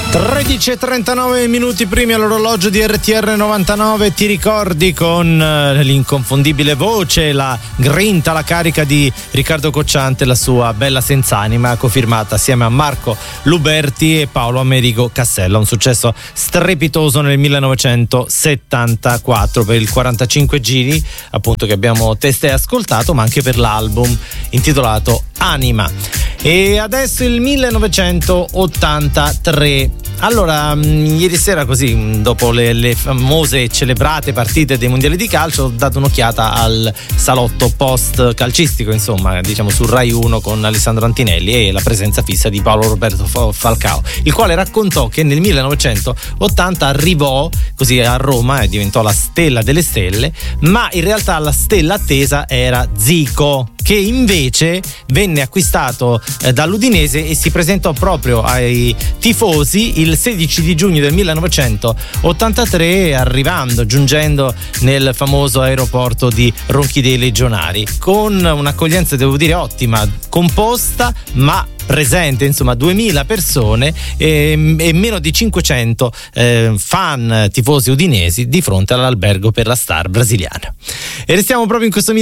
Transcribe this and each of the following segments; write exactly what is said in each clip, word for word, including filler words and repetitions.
tredici e trentanove minuti primi all'orologio di R T R novantanove. Ti ricordi con uh, l'inconfondibile voce, la grinta, la carica di Riccardo Cocciante, la sua Bella Senz'anima, cofirmata assieme a Marco Luberti e Paolo Amerigo Cassella. Un successo strepitoso nel millenovecentosettantaquattro per il quarantacinque giri, appunto, che abbiamo testé ascoltato, ma anche per l'album intitolato Anima. E adesso il millenovecentottantatré. Allora, mh, ieri sera, così, dopo le, le famose e celebrate partite dei mondiali di calcio, ho dato un'occhiata al salotto post calcistico, insomma, diciamo su Rai uno, con Alessandro Antinelli e la presenza fissa di Paolo Roberto Falcao, il quale raccontò che nel millenovecentottanta arrivò così a Roma e diventò la stella delle stelle, ma in realtà la stella attesa era Zico, che invece venne acquistato eh, dall'Udinese e si presentò proprio ai tifosi il sedici di giugno del millenovecentottantatré, arrivando, giungendo nel famoso aeroporto di Ronchi dei Legionari, con un'accoglienza, devo dire, ottima, composta ma presente, insomma, duemila persone e, e meno di cinquecento eh, fan tifosi udinesi di fronte all'albergo per la star brasiliana. E restiamo proprio in questo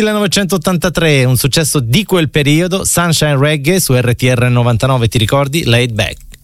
millenovecentottantatré, un successo di quel periodo, Sunshine Reggae su R T R novantanove, ti ricordi? Laid Back.